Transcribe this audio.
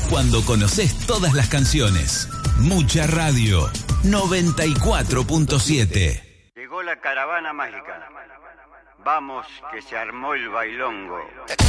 cuando conoces todas las canciones. Mucha radio, 94.7. Llegó la caravana mágica. Vamos, que se armó el bailongo.